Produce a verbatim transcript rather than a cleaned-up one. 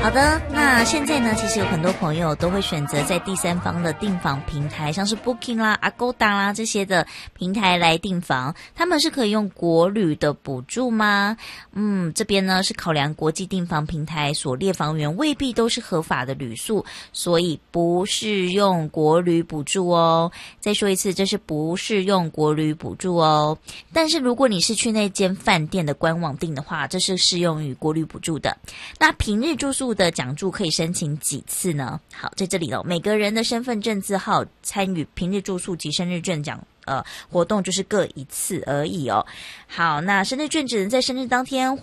好的，那现在呢，其实有很多朋友都会选择在第三方的订房平台，像是 Booking 啦、Agoda 啦这些的平台来订房，他们是可以用国旅的补助吗？嗯，这边呢是考量国际订房平台所列房源未必都是合法的旅宿，所以不适用国旅补助哦。再说一次，这是不适用国旅补助哦。但是如果你是去那间饭店的官网订的话，这是适用于国旅补助的。那平日住宿的奖助可以申请几次呢？好，在这里了，每个人的身份证字号参与平日住宿及生日券奖呃活动就是各一次而已哦。好，那生日券只能在生日当天